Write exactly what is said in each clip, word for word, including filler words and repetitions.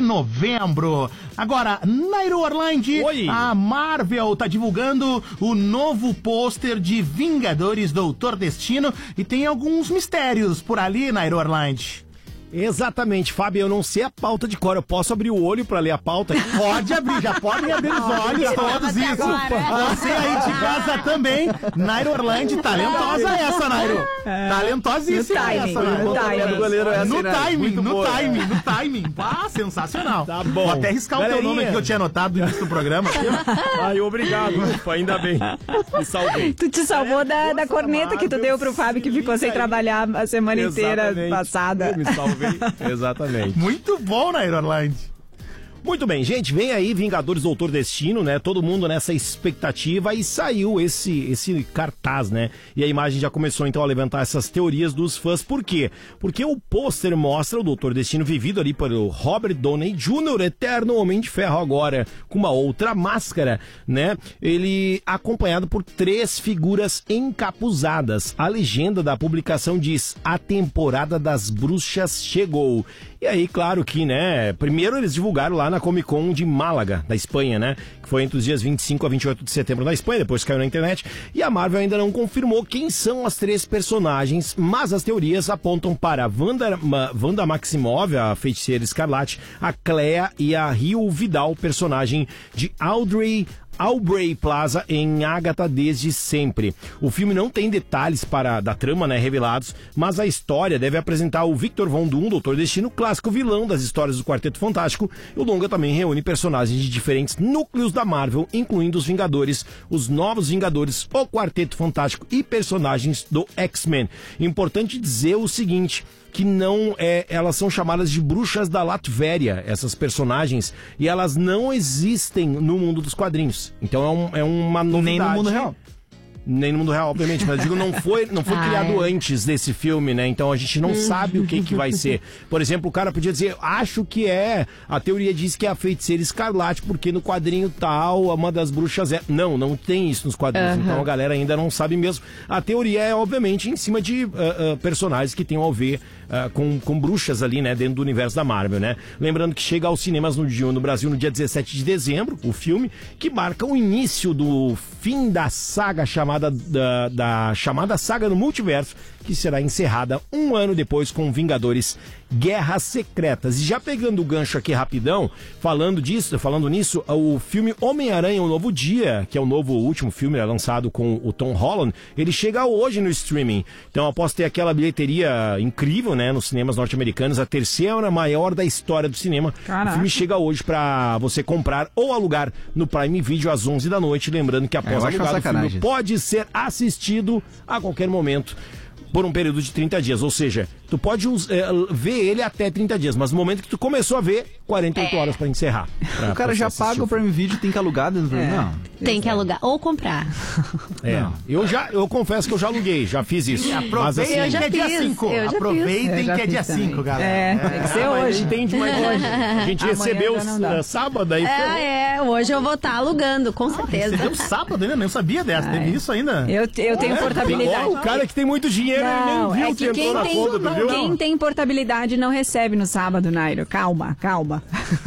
novembro. Agora, Nairo Orlandi, Oi. a Marvel tá divulgando o novo pôster de Vingadores Doutor Destino e tem alguns mistérios por ali, Nairo Orlandi. Exatamente, Fábio, eu não sei a pauta de cor, eu posso abrir o olho pra ler a pauta? Pode abrir, já podem abrir os olhos todos, isso. Você aí de casa também. Nairo Orlandi, talentosa essa, Nairo. Talentosíssima essa, Nairo. No timing. No timing, no timing, no timing. Ah, sensacional. Tá bom. Vou até riscar o teu nome aqui que eu tinha anotado no início do programa. Ai, obrigado, ufa, ainda bem. Me salvei. Tu te salvou da, da corneta que tu deu pro Fábio, que ficou sem trabalhar a semana inteira passada. Eu me salvei. Exatamente. Muito bom, Nairo Orlandi. Muito bem, gente, vem aí Vingadores Doutor Destino, né? Todo mundo nessa expectativa e saiu esse, esse cartaz, né? E a imagem já começou então a levantar essas teorias dos fãs. Por quê? Porque o pôster mostra o Doutor Destino vivido ali pelo Robert Downey Júnior, eterno Homem de Ferro agora, com uma outra máscara, né? Ele acompanhado por três figuras encapuzadas. A legenda da publicação diz: a temporada das bruxas chegou. E aí, claro que, né, primeiro eles divulgaram lá na Comic Con de Málaga, da Espanha, né, que foi entre os dias vinte e cinco a vinte e oito de setembro na Espanha, depois caiu na internet, e a Marvel ainda não confirmou quem são as três personagens, mas as teorias apontam para Wanda, Wanda Maximoff, a Feiticeira Escarlate, a Clea e a Rio Vidal, personagem de Audrey Aubrey Plaza em Agatha desde sempre. O filme não tem detalhes para da trama, né, revelados, mas a história deve apresentar o Victor Von Doom, Doutor Destino, clássico vilão das histórias do Quarteto Fantástico. E o longa também reúne personagens de diferentes núcleos da Marvel, incluindo os Vingadores, os Novos Vingadores, o Quarteto Fantástico e personagens do X-Men. Importante dizer o seguinte, que não é, elas são chamadas de bruxas da Latvéria, essas personagens, e elas não existem no mundo dos quadrinhos. Então é, um, é uma novidade. Nem no mundo real. Nem no mundo real, obviamente, mas eu digo, não foi, não foi ah, criado é. antes desse filme, né? Então a gente não sabe o que que vai ser. Por exemplo, o cara podia dizer, acho que é, a teoria diz que é a Feiticeira Escarlate, porque no quadrinho tal, uma das bruxas é... Não, não tem isso nos quadrinhos, uhum. Então a galera ainda não sabe mesmo. A teoria é, obviamente, em cima de uh, uh, personagens que tenham a ver uh, com, com bruxas ali, né? Dentro do universo da Marvel, né? Lembrando que chega aos cinemas no, no Brasil no dia dezessete de dezembro, o filme, que marca o início do fim da saga chamada Da, da chamada saga do multiverso, que será encerrada um ano depois com Vingadores Guerras Secretas. E já pegando o gancho aqui rapidão, falando disso, falando nisso, o filme Homem-Aranha, Um Novo Dia, que é o novo último filme né, lançado com o Tom Holland, ele chega hoje no streaming. Então, após ter aquela bilheteria incrível, né, nos cinemas norte-americanos, a terceira maior da história do cinema, Caraca. O filme chega hoje para você comprar ou alugar no Prime Video às onze da noite, lembrando que após é, alugar o filme pode ser assistido a qualquer momento por um período de trinta dias, ou seja, tu pode é, ver ele até trinta dias, mas no momento que tu começou a ver, quarenta e oito horas pra encerrar. Pra, o cara já paga o Prime Video, tem que alugar dentro do... É. Não. Tem que alugar ou comprar. É, não. eu já, eu confesso que eu já aluguei, já fiz isso. Aproveitem assim, que é dia cinco. Aproveitem que é dia cinco, galera. É, tem que ser ah, hoje. Entende mais hoje. A gente Amanhã recebeu uh, sábado aí. É, é, hoje eu vou estar alugando, com certeza. Recebeu sábado ainda, nem sabia dessa, teve isso ainda. Eu, eu tenho é, portabilidade. O cara que tem muito dinheiro, não, ele nem viu é que quem tem, conta, tu viu? quem tem portabilidade não recebe no sábado, Nairo. Calma, calma.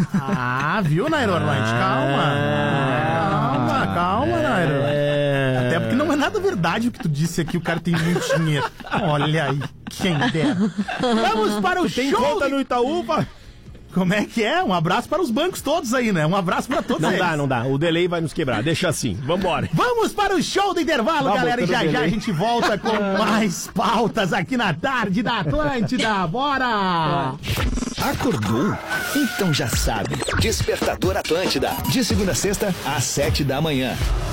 Ah, viu, Nairo Orlandi? Calma. Calma, calma, Nairo. É... Até porque não é nada verdade o que tu disse aqui, o cara tem muito dinheiro. Olha aí, quem dera. Vamos para o tem show. Tem conta de... no Itaú, pá? Como é que é? Um abraço para os bancos todos aí, né? Um abraço para todos Não eles. dá, não dá. O delay vai nos quebrar. Deixa assim. Vambora. Vamos para o show do intervalo, Tá galera. E já delay. já a gente volta com mais pautas aqui na tarde da Atlântida. Bora! Acordou? Então já sabe. Despertador Atlântida. De segunda a sexta, às sete da manhã.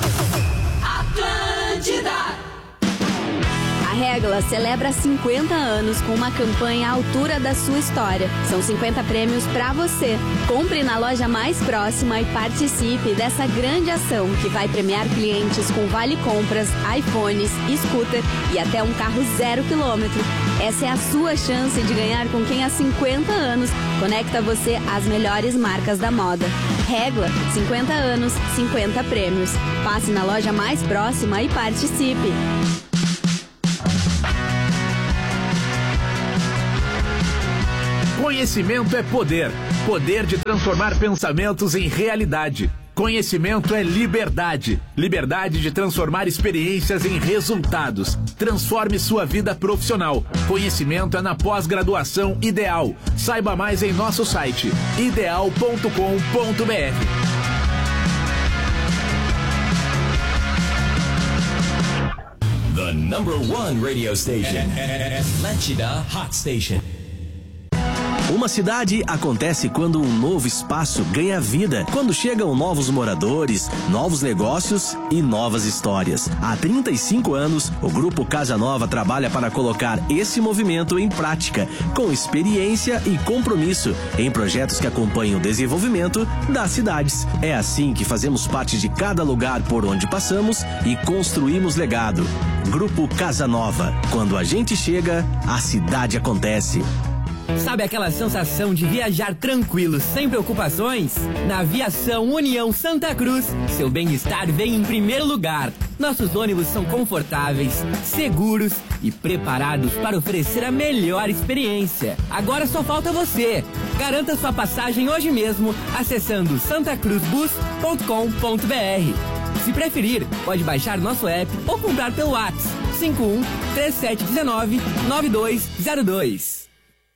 Atlântida. A Régula celebra cinquenta anos com uma campanha à altura da sua história. São cinquenta prêmios pra você. Compre na loja mais próxima e participe dessa grande ação que vai premiar clientes com vale compras, iPhones, scooter e até um carro zero quilômetro. Essa é a sua chance de ganhar com quem há cinquenta anos conecta você às melhores marcas da moda. Régula, cinquenta anos, cinquenta prêmios. Passe na loja mais próxima e participe. Conhecimento é poder. poder de transformar pensamentos em realidade. Conhecimento é liberdade. Liberdade de transformar experiências em resultados. Transforme sua vida profissional. Conhecimento é na pós-graduação Ideal. Saiba mais em nosso site ideal ponto com ponto br. The number one radio station. Atlântida Hot Station. Uma cidade acontece quando um novo espaço ganha vida, quando chegam novos moradores, novos negócios e novas histórias. Há trinta e cinco anos, o Grupo Casa Nova trabalha para colocar esse movimento em prática, com experiência e compromisso em projetos que acompanham o desenvolvimento das cidades. É assim que fazemos parte de cada lugar por onde passamos e construímos legado. Grupo Casa Nova. Quando a gente chega, a cidade acontece. Sabe aquela sensação de viajar tranquilo, sem preocupações? Na Aviação União Santa Cruz, seu bem-estar vem em primeiro lugar. Nossos ônibus são confortáveis, seguros e preparados para oferecer a melhor experiência. Agora só falta você. Garanta sua passagem hoje mesmo acessando santa cruz bus ponto com ponto br. Se preferir, pode baixar nosso app ou comprar pelo WhatsApp cinco um três sete um nove nove dois zero dois.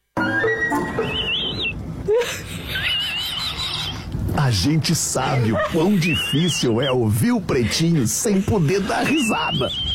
A gente sabe o quão difícil é ouvir o Pretinho sem poder dar risada.